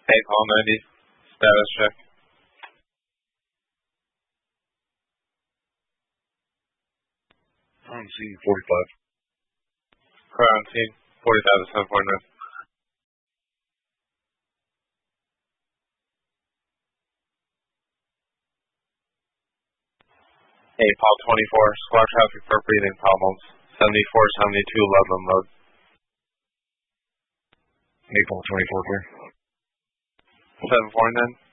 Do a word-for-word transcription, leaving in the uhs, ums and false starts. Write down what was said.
Hey, Paul ninety. Status check. On scene forty-five. Car on scene forty-five to seven forty-nine. Hey, Paul twenty-four. Squad traffic for breathing problems. seventy-four seventy-two Ludlam Road. Hey, Paul twenty-four, clear. seven forty-nine.